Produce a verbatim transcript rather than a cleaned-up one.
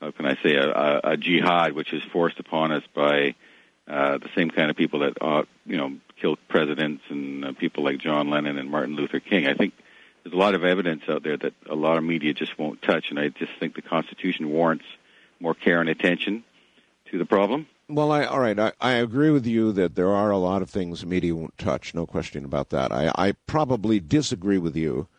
how can I say, a, a, a jihad which is forced upon us by uh, the same kind of people that, uh, you know, killed presidents and uh, people like John Lennon and Martin Luther King. I think there's a lot of evidence out there that a lot of media just won't touch, and I just think the Constitution warrants more care and attention to the problem. Well, I, all right, I, I agree with you that there are a lot of things the media won't touch, no question about that. I, I probably disagree with you